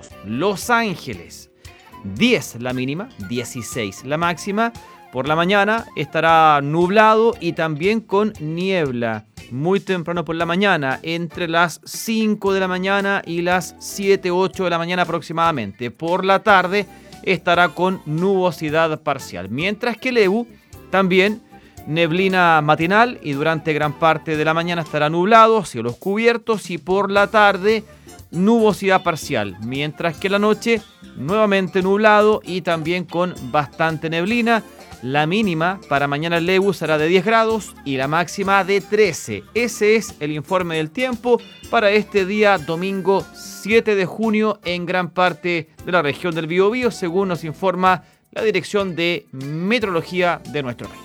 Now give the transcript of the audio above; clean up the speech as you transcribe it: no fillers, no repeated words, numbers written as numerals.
grados. Los Ángeles, 10 la mínima, 16 la máxima. Por la mañana estará nublado y también con niebla. Muy temprano por la mañana, entre las 5 de la mañana y las 7, 8 de la mañana aproximadamente. Por la tarde estará con nubosidad parcial. Mientras que Lebu también neblina matinal y durante gran parte de la mañana estará nublado, cielos cubiertos y por la tarde nubosidad parcial. Mientras que la noche nuevamente nublado y también con bastante neblina. La mínima para mañana en Lebu será de 10 grados y la máxima de 13. Ese es el informe del tiempo para este día domingo 7 de junio en gran parte de la región del Biobío, según nos informa la Dirección de Meteorología de nuestro país.